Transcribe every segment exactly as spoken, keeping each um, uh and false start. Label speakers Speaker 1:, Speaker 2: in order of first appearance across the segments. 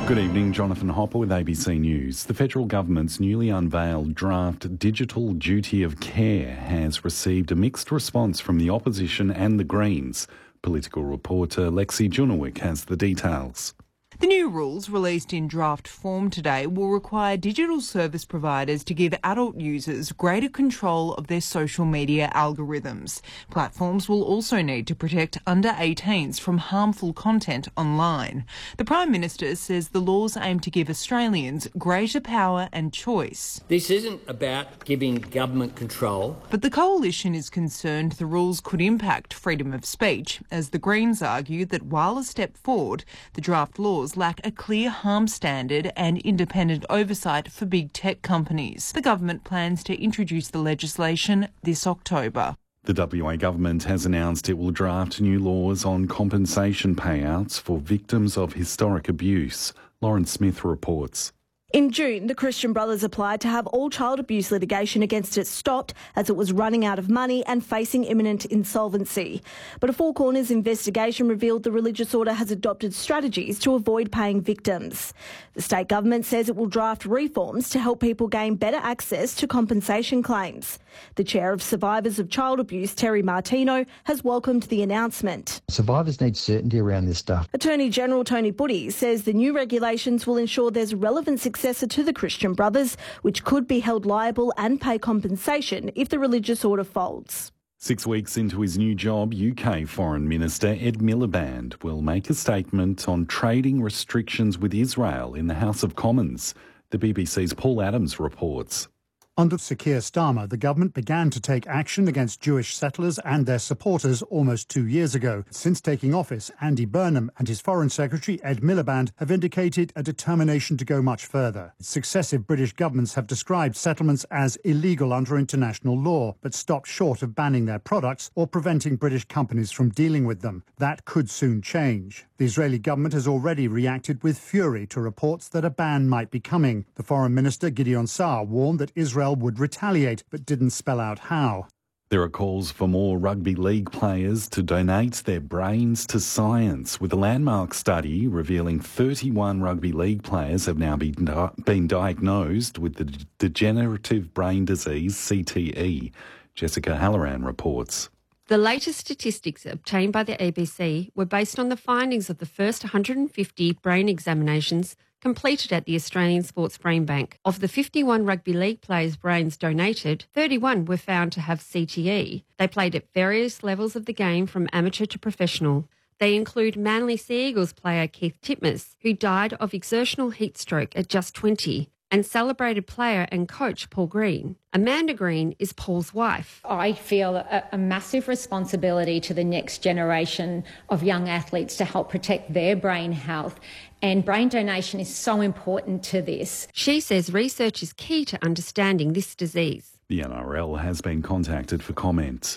Speaker 1: Good evening, Jonathan Hopper with A B C News. The federal government's newly unveiled draft Digital Duty of Care has received a mixed response from the opposition and the Greens. Political reporter Lexi Junowik has the details.
Speaker 2: The new rules, released in draft form today, will require digital service providers to give adult users greater control of their social media algorithms. Platforms will also need to protect under eighteens from harmful content online. The Prime Minister says the laws aim to give Australians greater power and choice.
Speaker 3: This isn't about giving government control.
Speaker 2: But the Coalition is concerned the rules could impact freedom of speech, as the Greens argue that while a step forward, the draft laws lack a clear harm standard and independent oversight for big tech companies. The government plans to introduce the legislation this October.
Speaker 1: The W A government has announced it will draft new laws on compensation payouts for victims of historic abuse. Lauren Smith reports.
Speaker 4: In June, the Christian Brothers applied to have all child abuse litigation against it stopped as it was running out of money and facing imminent insolvency. But a Four Corners investigation revealed the religious order has adopted strategies to avoid paying victims. The state government says it will draft reforms to help people gain better access to compensation claims. The chair of Survivors of Child Abuse, Terry Martino, has welcomed the announcement.
Speaker 5: Survivors need certainty around this stuff.
Speaker 4: Attorney General Tony Buddy says the new regulations will ensure there's relevant successor to the Christian Brothers, which could be held liable and pay compensation if the religious order folds.
Speaker 1: Six weeks into his new job, U K Foreign Minister Ed Miliband will make a statement on trading restrictions with Israel in the House of Commons. The B B C's Paul Adams reports.
Speaker 6: Under Sir Keir Starmer, the government began to take action against Jewish settlers and their supporters almost two years ago. Since taking office, Andy Burnham and his Foreign Secretary Ed Miliband have indicated a determination to go much further. Successive British governments have described settlements as illegal under international law, but stopped short of banning their products or preventing British companies from dealing with them. That could soon change. The Israeli government has already reacted with fury to reports that a ban might be coming. The Foreign Minister, Gideon Saar, warned that Israel would retaliate, but didn't spell out how.
Speaker 1: There are calls for more rugby league players to donate their brains to science, with a landmark study revealing thirty-one rugby league players have now been, di- been diagnosed with the d- degenerative brain disease C T E. Jessica Halloran reports.
Speaker 7: The latest statistics obtained by the A B C were based on the findings of the first one hundred fifty brain examinations completed at the Australian Sports Brain Bank. Of the fifty-one rugby league players' brains donated, thirty-one were found to have C T E. They played at various levels of the game from amateur to professional. They include Manly Sea Eagles player Keith Titmus, who died of exertional heat stroke at just twenty, and celebrated player and coach Paul Green. Amanda Green is Paul's wife.
Speaker 8: I feel a, a massive responsibility to the next generation of young athletes to help protect their brain health, and brain donation is so important to this.
Speaker 7: She says research is key to understanding this disease.
Speaker 1: The N R L has been contacted for comment.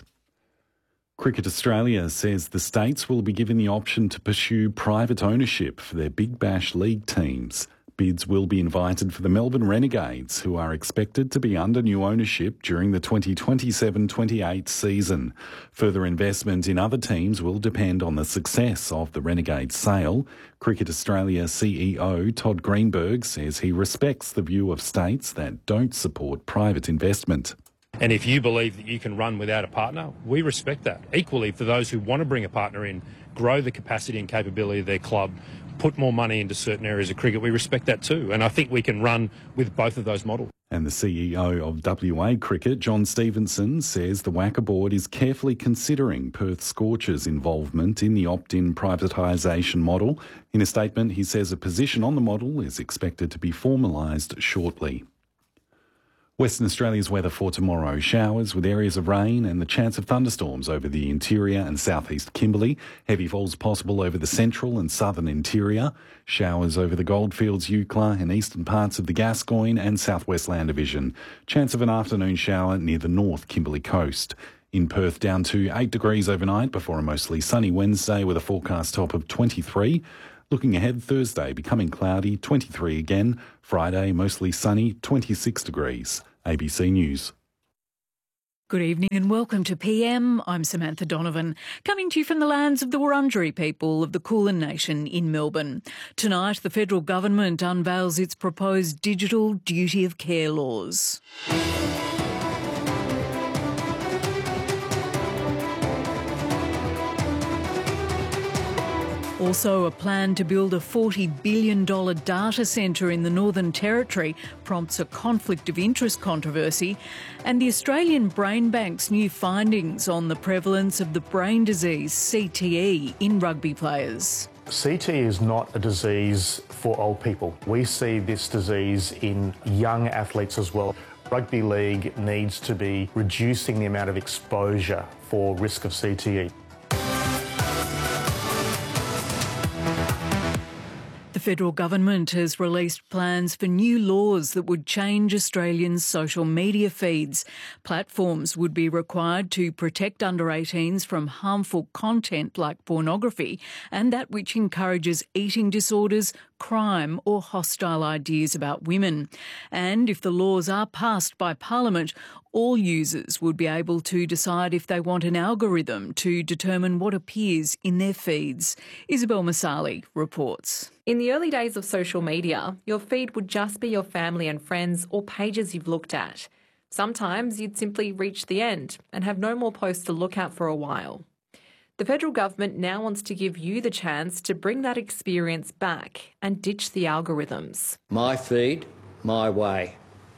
Speaker 1: Cricket Australia says the states will be given the option to pursue private ownership for their Big Bash League teams. Bids will be invited for the Melbourne Renegades, who are expected to be under new ownership during the twenty twenty-seven twenty-eight season. Further investment in other teams will depend on the success of the Renegades sale. Cricket Australia C E O Todd Greenberg says he respects the view of states that don't support private investment.
Speaker 9: And if you believe that you can run without a partner, we respect that. Equally, for those who want to bring a partner in, grow the capacity and capability of their club, put more money into certain areas of cricket, we respect that too. And I think we can run with both of those models.
Speaker 1: And the C E O of W A Cricket, John Stevenson, says the W A C A board is carefully considering Perth Scorchers' involvement in the opt-in privatisation model. In a statement, he says a position on the model is expected to be formalised shortly. Western Australia's weather for tomorrow. Showers with areas of rain and the chance of thunderstorms over the interior and southeast Kimberley. Heavy falls possible over the central and southern interior. Showers over the Goldfields, Eucla and eastern parts of the Gascoyne and southwest Land Division. Chance of an afternoon shower near the north Kimberley coast. In Perth, down to eight degrees overnight before a mostly sunny Wednesday with a forecast top of twenty-three. Looking ahead, Thursday becoming cloudy, twenty-three again. Friday mostly sunny, twenty-six degrees. A B C News.
Speaker 10: Good evening and welcome to P M. I'm Samantha Donovan, coming to you from the lands of the Wurundjeri people of the Kulin Nation in Melbourne. Tonight, the federal government unveils its proposed digital duty of care laws. Also, a plan to build a forty billion dollars data centre in the Northern Territory prompts a conflict of interest controversy, and the Australian Brain Bank's new findings on the prevalence of the brain disease C T E in rugby players.
Speaker 11: C T E is not a disease for old people. We see this disease in young athletes as well. Rugby league needs to be reducing the amount of exposure for risk of C T E.
Speaker 10: The federal government has released plans for new laws that would change Australians' social media feeds. Platforms would be required to protect under eighteens from harmful content like pornography and that which encourages eating disorders, crime or hostile ideas about women. And if the laws are passed by Parliament, all users would be able to decide if they want an algorithm to determine what appears in their feeds. Isabel Masali reports.
Speaker 12: In the early days of social media, your feed would just be your family and friends or pages you've looked at. Sometimes you'd simply reach the end and have no more posts to look at for a while. The federal government now wants to give you the chance to bring that experience back and ditch the algorithms.
Speaker 3: My feed, my way.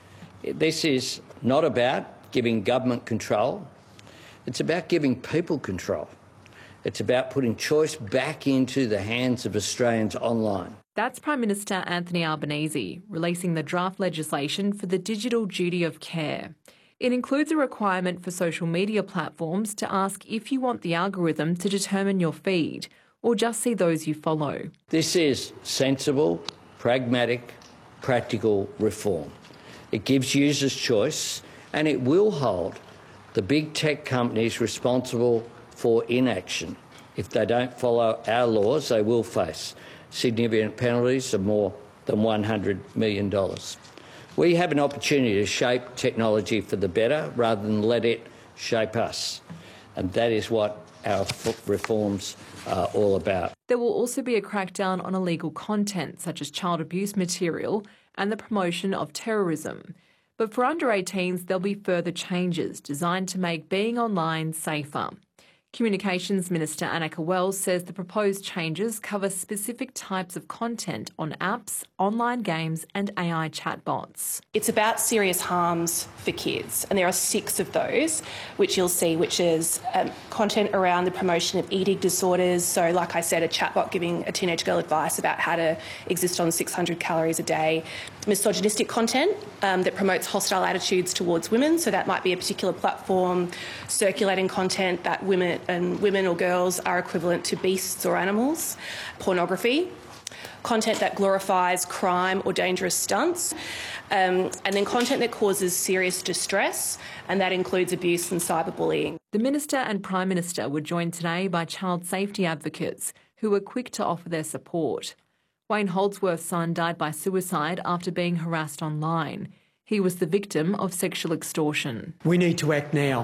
Speaker 3: This is not about giving government control. It's about giving people control. It's about putting choice back into the hands of Australians online.
Speaker 12: That's Prime Minister Anthony Albanese releasing the draft legislation for the digital duty of care. It includes a requirement for social media platforms to ask if you want the algorithm to determine your feed or just see those you follow.
Speaker 3: This is sensible, pragmatic, practical reform. It gives users choice and it will hold the big tech companies responsible for inaction. If they don't follow our laws, they will face significant penalties of more than one hundred million dollars. We have an opportunity to shape technology for the better rather than let it shape us. And that is what our reforms are all about.
Speaker 12: There will also be a crackdown on illegal content such as child abuse material and the promotion of terrorism. But for under eighteens, there'll be further changes designed to make being online safer. Communications Minister Annika Wells says the proposed changes cover specific types of content on apps, online games and A I chatbots.
Speaker 13: It's about serious harms for kids, and there are six of those, which you'll see, which is um, content around the promotion of eating disorders. So, like I said, a chatbot giving a teenage girl advice about how to exist on six hundred calories a day. Misogynistic content um, that promotes hostile attitudes towards women, so that might be a particular platform circulating content that women and women or girls are equivalent to beasts or animals. Pornography, content that glorifies crime or dangerous stunts, um, and then content that causes serious distress, and that includes abuse and cyberbullying.
Speaker 12: The Minister and Prime Minister were joined today by child safety advocates who were quick to offer their support. Wayne Holdsworth's son died by suicide after being harassed online. He was the victim of sexual extortion.
Speaker 14: We need to act now,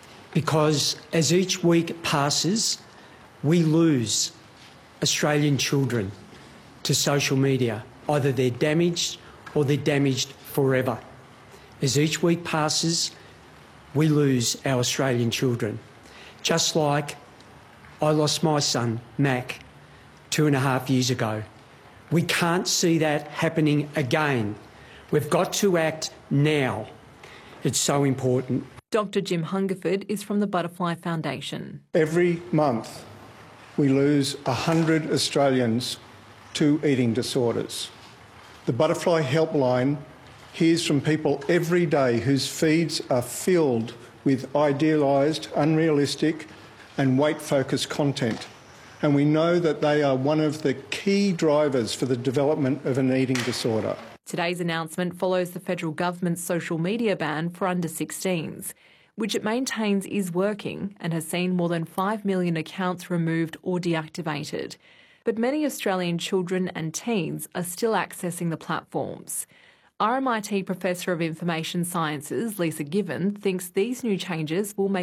Speaker 14: because as each week passes, we lose Australian children to social media. Either they're damaged or they're damaged forever. As each week passes, we lose our Australian children. Just like I lost my son, Mac, two and a half years ago. We can't see that happening again. We've got to act now. It's so important.
Speaker 12: Doctor Jim Hungerford is from the Butterfly Foundation.
Speaker 15: Every month we lose one hundred Australians to eating disorders. The Butterfly Helpline hears from people every day whose feeds are filled with idealised, unrealistic and weight-focused content. And we know that they are one of the key drivers for the development of an eating disorder.
Speaker 12: Today's announcement follows the federal government's social media ban for under sixteens, which it maintains is working and has seen more than five million accounts removed or deactivated. But many Australian children and teens are still accessing the platforms. R M I T Professor of Information Sciences, Lisa Given, thinks these new changes will make